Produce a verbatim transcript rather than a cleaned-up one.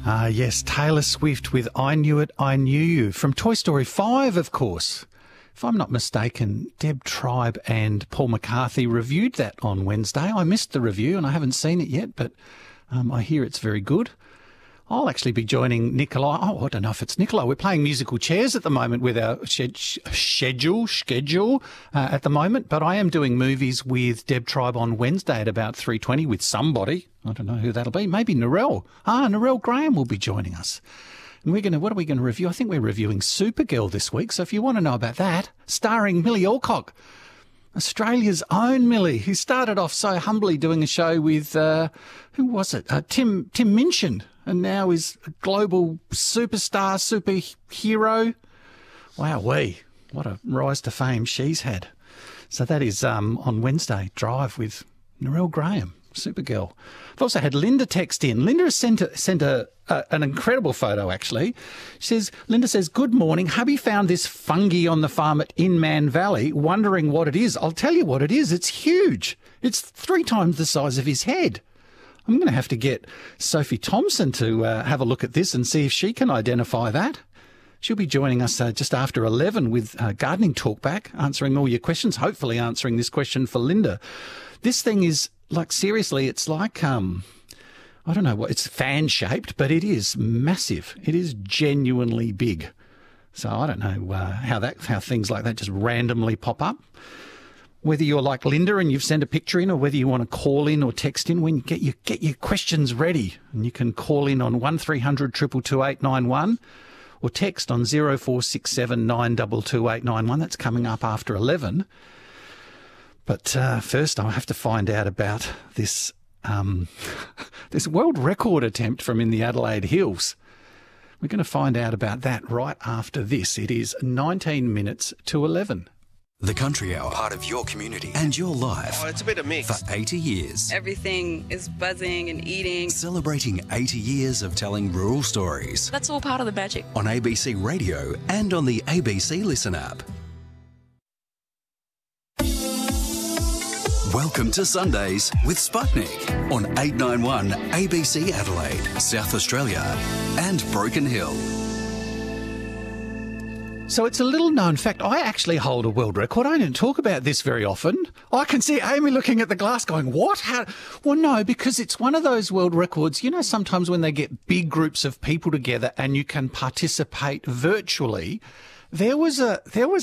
Ah, yes, Taylor Swift with I Knew It, I Knew You, from Toy Story five, of course. If I'm not mistaken, Deb Tribe and Paul McCarthy reviewed that on Wednesday. I missed the review and I haven't seen it yet, but um, I hear it's very good. I'll actually be joining Nicola. Oh, I don't know if it's Nicola. We're playing musical chairs at the moment with our shed- schedule, schedule uh, at the moment. But I am doing movies with Deb Tribe on Wednesday at about three twenty with somebody. I don't know who that'll be. Maybe Narelle. Ah, Narelle Graham will be joining us. And we're going to, what are we going to review? I think we're reviewing Supergirl this week. So if you want to know about that, starring Millie Alcock, Australia's own Millie, who started off so humbly doing a show with, uh, who was it? Uh, Tim, Tim Minchin. And now is a global superstar, superhero. Wowee, what a rise to fame she's had. So that is um, on Wednesday, Drive with Narelle Graham, Supergirl. I've also had Linda text in. Linda has sent, a, sent a, a, an incredible photo, actually. She says, Linda says, good morning. Hubby found this fungi on the farm at Inman Valley, wondering what it is. I'll tell you what it is. It's huge. It's three times the size of his head. I'm going to have to get Sophie Thompson to uh, have a look at this and see if she can identify that. She'll be joining us uh, just after eleven with uh, Gardening Talkback, answering all your questions, hopefully answering this question for Linda. This thing is, like, seriously, it's like, um, I don't know what, it's fan-shaped, but it is massive. It is genuinely big. So I don't know uh, how that how things like that just randomly pop up. Whether you're like Linda and you've sent a picture in, or whether you want to call in or text in, when you get your get your questions ready, and you can call in on one three hundred two two two eight nine one or text on zero four six seven nine two two eight nine one. That's coming up after eleven. But uh, first, I'll have to find out about this um, this world record attempt from in the Adelaide Hills. We're going to find out about that right after this. It is nineteen minutes to eleven. The Country Hour, part of your community and your life. Oh, it's a bit of mix. For eighty years. Everything is buzzing and eating. Celebrating eighty years of telling rural stories. That's all part of the magic. On A B C Radio and on the A B C Listen app. Welcome to Sundays with Sputnik on eight ninety-one A B C Adelaide, South Australia and Broken Hill. So it's a little known fact. I actually hold a world record. I don't talk about this very often. I can see Amy looking at the glass going, what? How? Well, no, because it's one of those world records. You know, sometimes when they get big groups of people together and you can participate virtually, there was a, there was